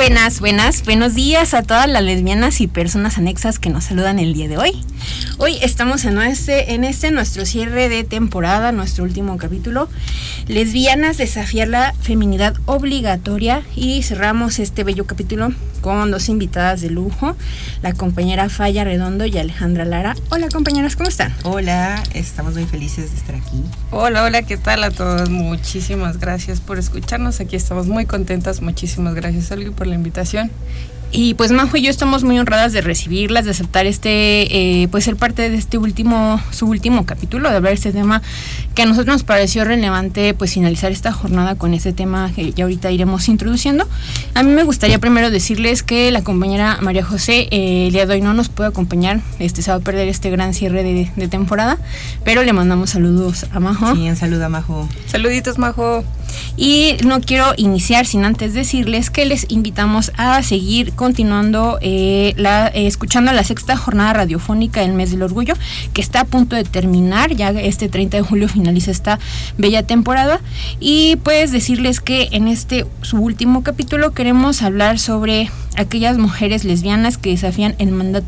Buenos días a todas las lesbianas y personas anexas que nos saludan el día de hoy. Hoy estamos en nuestro cierre de temporada, nuestro último capítulo, Lesbianas, desafiar la feminidad obligatoria, y cerramos este bello capítulo con dos invitadas de lujo, la compañera Falla Redondo y Alejandra Lara. Hola compañeras, ¿cómo están? Hola, estamos muy felices de estar aquí. Hola, ¿qué tal a todos? Muchísimas gracias por escucharnos, aquí estamos muy contentas, muchísimas gracias Olga por la invitación. Y pues Majo y yo estamos muy honradas de recibirlas, de aceptar pues ser parte de su último capítulo, de hablar de este tema que a nosotros nos pareció relevante, pues finalizar esta jornada con este tema que ya ahorita iremos introduciendo. A mí me gustaría primero decirles que la compañera María José el día de hoy no nos puede acompañar, se va a perder este gran cierre de temporada, pero le mandamos saludos a Majo. Sí, un saludo a Majo. Saluditos, Majo. Y no quiero iniciar sin antes decirles que les invitamos a seguir continuando escuchando la sexta jornada radiofónica del mes del orgullo, que está a punto de terminar. Ya este 30 de julio finaliza esta bella temporada, y pues decirles que en su último capítulo queremos hablar sobre aquellas mujeres lesbianas que desafían el mandato